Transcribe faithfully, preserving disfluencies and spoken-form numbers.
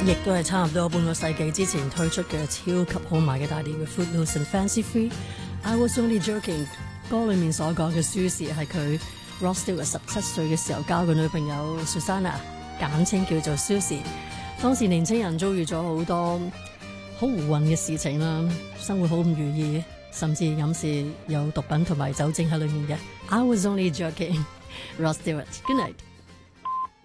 亦都係差唔多半個世紀之前推出嘅超級好賣嘅大碟嘅 Footloose and Fancy Free。I was only joking， 歌裏面所講嘅 Susie 係佢 Rod Stewart 十七歲嘅時候交嘅女朋友 Susanna， 簡稱叫做 Susie。當時年青人遭遇咗好多好胡混嘅事情啦，生活好唔如意，甚至飲食有毒品同埋酒精喺裏面嘅。I was only joking， Rod Stewart，Good night。